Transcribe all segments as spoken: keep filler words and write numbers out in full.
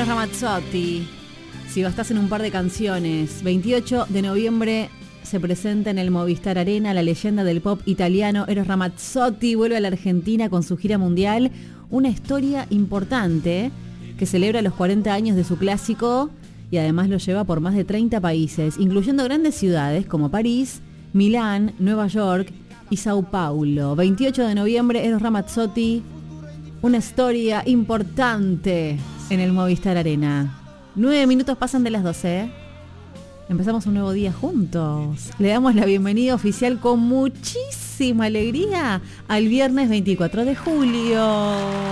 Eros Ramazzotti. Si bastás en un par de canciones. veintiocho de noviembre se presenta en el Movistar Arena la leyenda del pop italiano Eros Ramazzotti. Vuelve a la Argentina con su gira mundial. Una historia importante que celebra los cuarenta años de su clásico y además lo lleva por más de treinta países, incluyendo grandes ciudades como París, Milán, Nueva York y Sao Paulo. veintiocho de noviembre, Eros Ramazzotti. Una historia importante en el Movistar Arena. Nueve minutos pasan de las doce. Empezamos un nuevo día juntos. Le damos la bienvenida oficial con muchísima alegría al viernes veinticuatro de julio.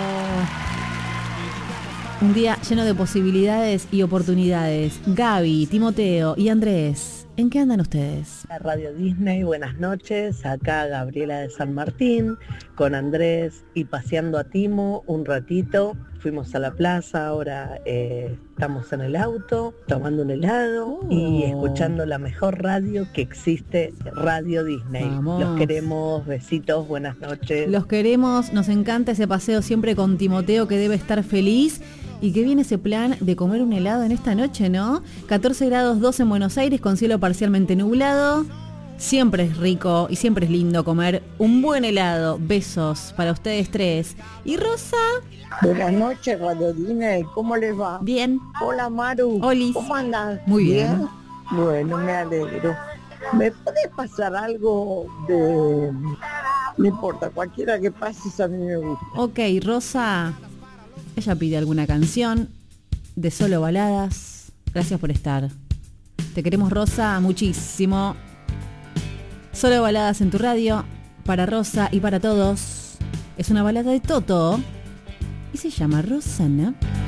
Un día lleno de posibilidades y oportunidades. Gaby, Timoteo y Andrés, ¿en qué andan ustedes? Radio Disney, buenas noches. Acá Gabriela de San Martín con Andrés y paseando a Timo un ratito. Fuimos a la plaza, ahora eh, estamos en el auto tomando un helado oh. y escuchando la mejor radio que existe, Radio Disney. Vamos. Los queremos, besitos, buenas noches. Los queremos, nos encanta ese paseo siempre con Timoteo, que debe estar feliz. Y que viene ese plan de comer un helado en esta noche, ¿no? catorce grados dos en Buenos Aires con cielo parcialmente nublado. Siempre es rico y siempre es lindo comer un buen helado. Besos para ustedes tres. ¿Y Rosa? Buenas noches, Radio Disney. ¿Cómo les va? Bien. Hola, Maru. Olis. ¿Cómo andas? Muy bien. ¿Bien? Bueno, me alegro. ¿Me puede pasar algo de...? No importa, cualquiera que pases a mí me gusta. Ok, Rosa. Ella pide alguna canción de Solo Baladas. Gracias por estar. Te queremos, Rosa, muchísimo. Solo Baladas en tu radio, para Rosa y para todos. Es una balada de Toto y se llama Rosana.